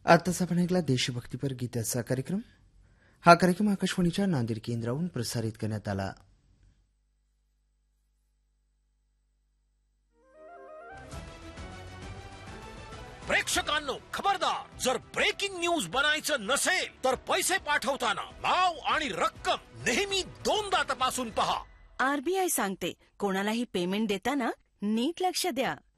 आताच आपण ऐकला देशभक्तीपर गीताचा कार्यक्रम. हा कार्यक्रम आकाशवाणीच्या नांदेड केंद्रावरून प्रसारित करण्यात आला. प्रेक्षकांनो खबरदार, जर ब्रेकिंग न्यूज बनायचं नसेल तर पैसे पाठवताना नाव आणि रक्कम नेहमी दोनदा तपासून पहा. आरबीआय सांगते, कोणालाही पेमेंट देताना नीट लक्ष द्या.